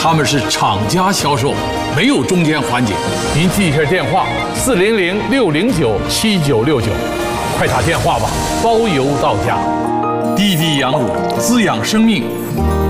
他们是厂家销售，没有中间环节。 您记一下电话：400-609-7969，快打电话吧，包邮到家。 滴滴养乳，滋养生命，